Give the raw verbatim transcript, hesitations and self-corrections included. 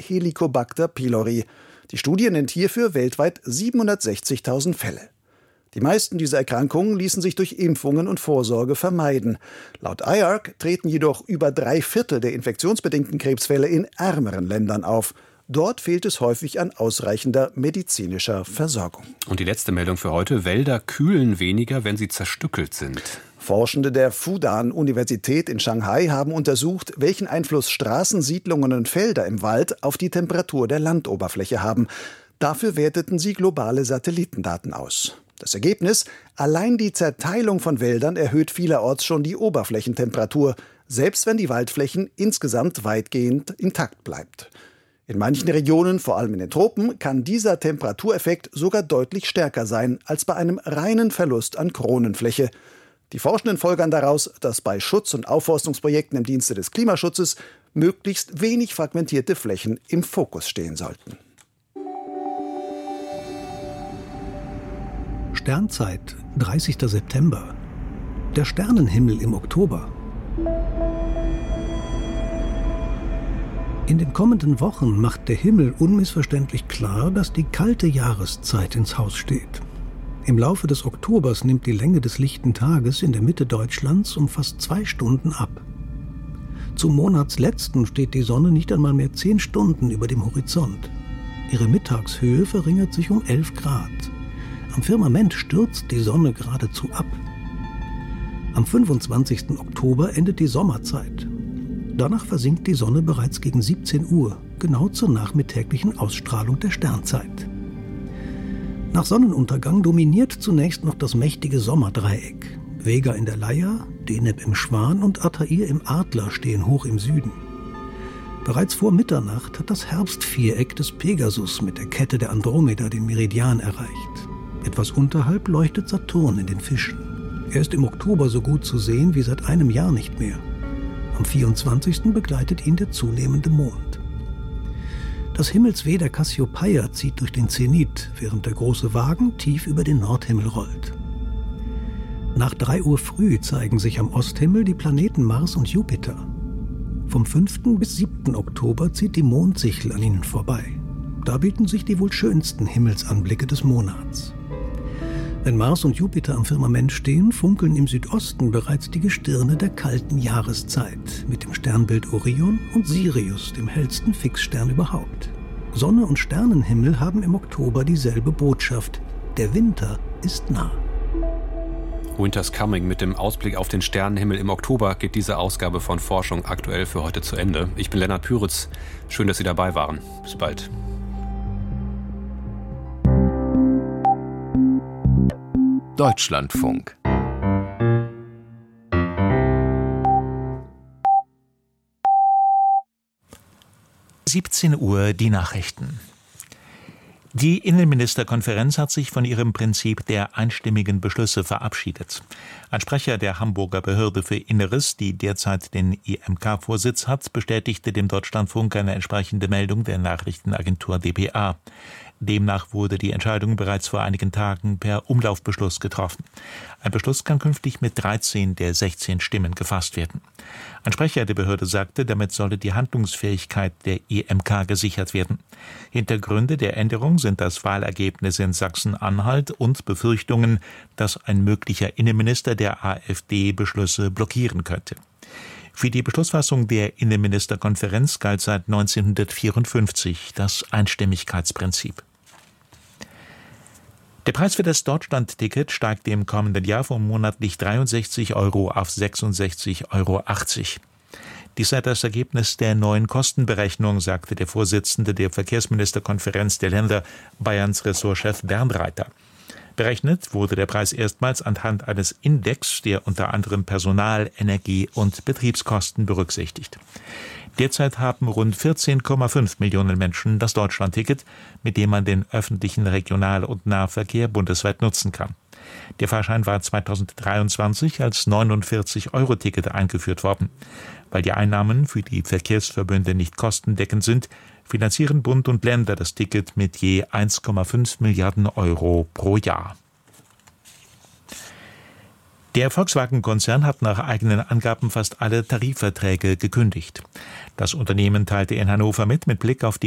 Helicobacter pylori. Die Studie nennt hierfür weltweit siebenhundertsechzigtausend Fälle. Die meisten dieser Erkrankungen ließen sich durch Impfungen und Vorsorge vermeiden. Laut I A R C treten jedoch über drei Viertel der infektionsbedingten Krebsfälle in ärmeren Ländern auf. Dort fehlt es häufig an ausreichender medizinischer Versorgung. Und die letzte Meldung für heute: Wälder kühlen weniger, wenn sie zerstückelt sind. Forschende der Fudan-Universität in Shanghai haben untersucht, welchen Einfluss Straßen, Siedlungen und Felder im Wald auf die Temperatur der Landoberfläche haben. Dafür werteten sie globale Satellitendaten aus. Das Ergebnis: Allein die Zerteilung von Wäldern erhöht vielerorts schon die Oberflächentemperatur, selbst wenn die Waldflächen insgesamt weitgehend intakt bleibt. In manchen Regionen, vor allem in den Tropen, kann dieser Temperatureffekt sogar deutlich stärker sein als bei einem reinen Verlust an Kronenfläche. Die Forschenden folgern daraus, dass bei Schutz- und Aufforstungsprojekten im Dienste des Klimaschutzes möglichst wenig fragmentierte Flächen im Fokus stehen sollten. Sternzeit, dreißigster September. Der Sternenhimmel im Oktober. In den kommenden Wochen macht der Himmel unmissverständlich klar, dass die kalte Jahreszeit ins Haus steht. Im Laufe des Oktobers nimmt die Länge des lichten Tages in der Mitte Deutschlands um fast zwei Stunden ab. Zum Monatsletzten steht die Sonne nicht einmal mehr zehn Stunden über dem Horizont. Ihre Mittagshöhe verringert sich um elf Grad. Am Firmament stürzt die Sonne geradezu ab. Am fünfundzwanzigsten Oktober endet die Sommerzeit. Danach versinkt die Sonne bereits gegen siebzehn Uhr, genau zur nachmittäglichen Ausstrahlung der Sternzeit. Nach Sonnenuntergang dominiert zunächst noch das mächtige Sommerdreieck. Vega in der Leier, Deneb im Schwan und Altair im Adler stehen hoch im Süden. Bereits vor Mitternacht hat das Herbstviereck des Pegasus mit der Kette der Andromeda den Meridian erreicht. Etwas unterhalb leuchtet Saturn in den Fischen. Er ist im Oktober so gut zu sehen wie seit einem Jahr nicht mehr. Am vierundzwanzigsten begleitet ihn der zunehmende Mond. Das Himmelsweh der Kassiopeia zieht durch den Zenit, während der große Wagen tief über den Nordhimmel rollt. Nach drei Uhr früh zeigen sich am Osthimmel die Planeten Mars und Jupiter. Vom fünften bis siebten Oktober zieht die Mondsichel an ihnen vorbei. Da bieten sich die wohl schönsten Himmelsanblicke des Monats. Wenn Mars und Jupiter am Firmament stehen, funkeln im Südosten bereits die Gestirne der kalten Jahreszeit mit dem Sternbild Orion und Sirius, dem hellsten Fixstern überhaupt. Sonne und Sternenhimmel haben im Oktober dieselbe Botschaft: Der Winter ist nah. Winter's Coming. Mit dem Ausblick auf den Sternenhimmel im Oktober geht diese Ausgabe von Forschung aktuell für heute zu Ende. Ich bin Lennart Püritz. Schön, dass Sie dabei waren. Bis bald. Deutschlandfunk. siebzehn Uhr die Nachrichten. Die Innenministerkonferenz hat sich von ihrem Prinzip der einstimmigen Beschlüsse verabschiedet. Ein Sprecher der Hamburger Behörde für Inneres, die derzeit den I M K-Vorsitz hat, bestätigte dem Deutschlandfunk eine entsprechende Meldung der Nachrichtenagentur d p a. Demnach wurde die Entscheidung bereits vor einigen Tagen per Umlaufbeschluss getroffen. Ein Beschluss kann künftig mit dreizehn der sechzehn Stimmen gefasst werden. Ein Sprecher der Behörde sagte, damit solle die Handlungsfähigkeit der I M K gesichert werden. Hintergründe der Änderung sind das Wahlergebnis in Sachsen-Anhalt und Befürchtungen, dass ein möglicher Innenminister der AfD Beschlüsse blockieren könnte. Für die Beschlussfassung der Innenministerkonferenz galt seit neunzehnhundertvierundfünfzig das Einstimmigkeitsprinzip. Der Preis für das Deutschland-Ticket steigt im kommenden Jahr von monatlich dreiundsechzig Euro auf sechsundsechzig Euro achtzig. Dies sei das Ergebnis der neuen Kostenberechnung, sagte der Vorsitzende der Verkehrsministerkonferenz der Länder, Bayerns Ressortchef Bernd Reiter. Berechnet wurde der Preis erstmals anhand eines Index, der unter anderem Personal-, Energie- und Betriebskosten berücksichtigt. Derzeit haben rund vierzehn Komma fünf Millionen Menschen das Deutschlandticket, mit dem man den öffentlichen Regional- und Nahverkehr bundesweit nutzen kann. Der Fahrschein war zweitausenddreiundzwanzig als neunundvierzig-Euro-Ticket eingeführt worden. Weil die Einnahmen für die Verkehrsverbünde nicht kostendeckend sind, finanzieren Bund und Länder das Ticket mit je eins Komma fünf Milliarden Euro pro Jahr. Der Volkswagen-Konzern hat nach eigenen Angaben fast alle Tarifverträge gekündigt. Das Unternehmen teilte in Hannover mit, mit Blick auf die